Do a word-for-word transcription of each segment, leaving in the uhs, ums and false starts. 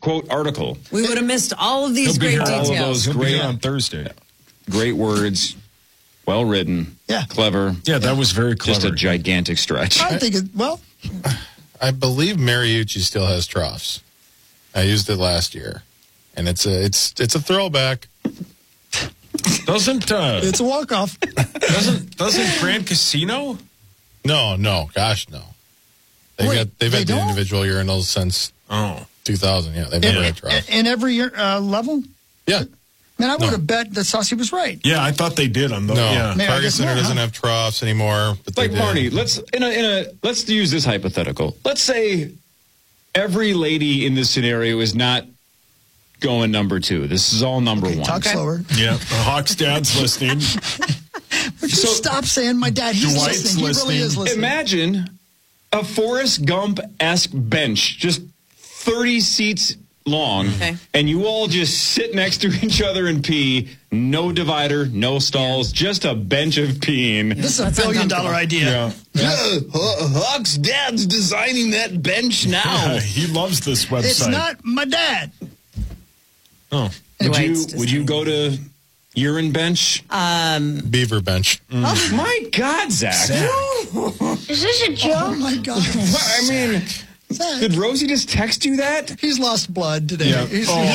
quote article. We would have missed all of these He'll be great here all of details. those He'll be great here on Thursday. Great words, well written, Yeah. clever. Yeah, that was very clever. Just a gigantic stretch. I think it, well, I believe Mariucci still has troughs. I used it last year, and it's a it's it's a throwback. Doesn't uh, it's a walk-off. doesn't doesn't Grand Casino? No, no, gosh, no. They've Wait, got they've they had the don't? individual urinals since Oh, two thousand. Yeah, they've In, never had troughs. in every year, uh, level? Yeah, Man, I would No. have bet that Saucy was right. yeah, I thought they did on the. no, Yeah. Maybe I Target guess Center not, doesn't huh? have troughs anymore. But they Like did. Marty, let's in a in a let's use this hypothetical. Let's say every lady in this scenario is not going number two. This is all number Okay, one. talk slower. Yeah, the Hawks dad's listening. Would you So- stop saying my dad? He's Dwight's listening. He really listening. is listening. Imagine a Forrest Gump-esque bench, just thirty seats long, Okay. and you all just sit next to each other and pee. No divider, no stalls, just a bench of peeing. This is a That's billion dollar uncomfortable. idea. Yeah, Hawk's dad's designing that bench now. Yeah, he loves this website. It's not my dad. Oh, Would Dwight's you would you go to urine bench? Beaver bench. Oh my God, Zach! Is this a Oh joke? my God. I mean, Zach, did Rosie just text you that? he's lost blood today. Yeah. He's, Oh.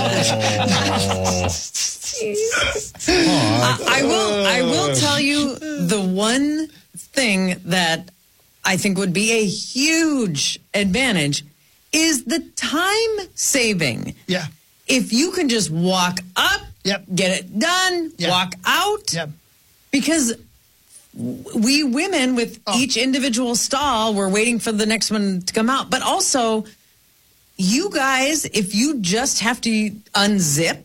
he's I, I will. I will tell you the one thing that I think would be a huge advantage is the time saving. yeah. If you can just walk up, Yep. get it done, Yep. walk out, Yeah. because w- we women with Oh. each individual stall, we're waiting for the next one to come out. But also, you guys, if you just have to unzip,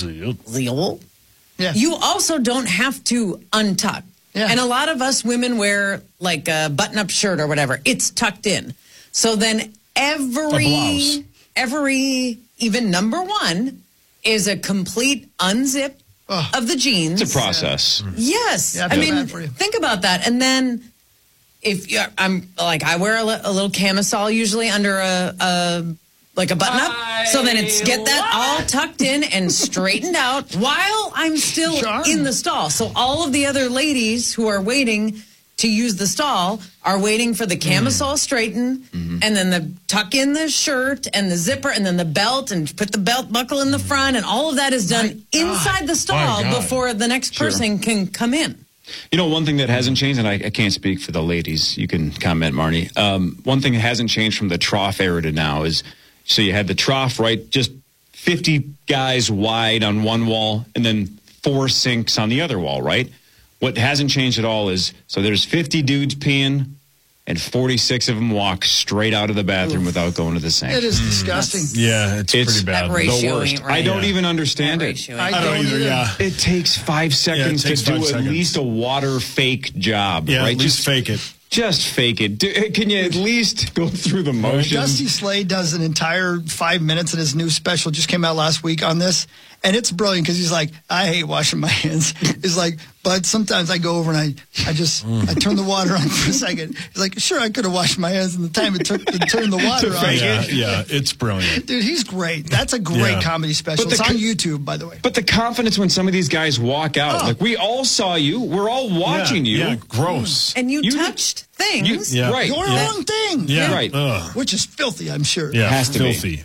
Zeal, Yeah. you also don't have to untuck. Yeah. And a lot of us women wear like a button-up shirt or whatever. It's tucked in. So then every, blouse. every, even number one is a complete unzip Ugh. of the jeans. It's a process. Yes. Yeah, I I feel mean, bad for you. think about that. And then if you're, I'm like, I wear a, li- a little camisole usually under a, a like a button up. So then it's get that all tucked in and straightened out while I'm still Charm. in the stall. So all of the other ladies who are waiting to use the stall are waiting for the camisole straighten Mm-hmm. and then the tuck in the shirt and the zipper and then the belt and put the belt buckle in the front, and all of that is done inside the stall My God. before the next Sure. person can come in. You know, one thing that hasn't changed, and I, I can't speak for the ladies. You can comment, Marnie. Um, one thing that hasn't changed from the trough era to now is, so you had the trough, right, just fifty guys wide on one wall, and then four sinks on the other wall, right? What hasn't changed at all is, so there's fifty dudes peeing, and forty-six of them walk straight out of the bathroom without going to the sink. It is disgusting. Yeah, it's, It's pretty bad. that ratio the worst. ain't right. I don't Yeah. even understand That it. ratio I ain't I don't don't either. either. Yeah, It takes five seconds takes to do five at seconds. least a water fake job, yeah. right? At least Just fake it. Just fake it. Do, can you at least go through the motions? Dusty Slade does an entire five minutes in his new special, just came out last week on this, and it's brilliant because he's like, I hate washing my hands. He's like, but sometimes I go over and I, I just, I turn the water on for a second. He's like, sure, I could have washed my hands in the time it took to turn the water on. fake Yeah, yeah, it's brilliant. Dude, he's great. That's a great Yeah. comedy special. But the It's on co- YouTube, by the way. But the confidence when some of these guys walk out, Oh. like we all saw you, we're all watching yeah, you. Yeah, gross. And you, You- touched things. You- Yeah. Right. Your Yeah. own thing. Yeah, Right. Ugh. Which is filthy, I'm sure. Yeah, Has to be. filthy.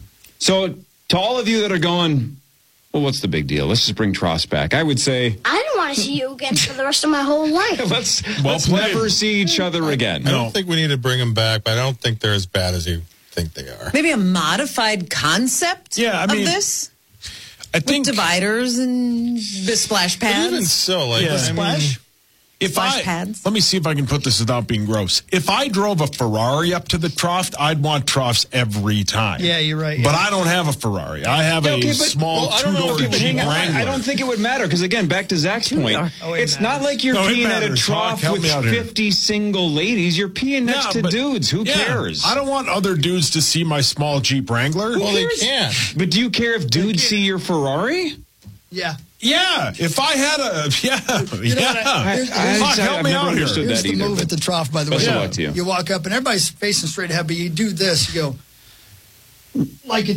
So to all of you that are going, well, what's the big deal? Let's just bring Tross back. I would say, I don't want to see you again for the rest of my whole life. let's, Well let's played. never see each other again. I No. don't think we need to bring them back, but I don't think they're as bad as you think they are. Maybe a modified concept Yeah, I of mean, this I with think dividers and the splash But even pads. so, like, Yeah. I mean, Splash? if Splash I pads. let me see if I can put this without being gross. If I drove a Ferrari up to the trough, I'd want troughs every time. Yeah, you're right. But yeah. I don't have a Ferrari. I have Yeah, a okay, but- small well, I don't know two-door if it would Jeep hang on. Wrangler. I don't think it would matter because, again, back to Zach's point, Oh, it it's not matters. like you're No, it peeing at a matters. trough Hawk, help with me out here. fifty single ladies. You're peeing next Yeah, to but- dudes. Who yeah, cares? I don't want other dudes to see my small Jeep Wrangler. well, they cares? can't. But do you care if dudes see your Ferrari? Yeah. Yeah, if I had a yeah, You know yeah. what I- here's- I, Fuck, I, help I've me never out here. understood Here's that the either. move at the trough, by the way. Best of Yeah. luck to you. You walk up and everybody's facing straight ahead, but you do this. You go like a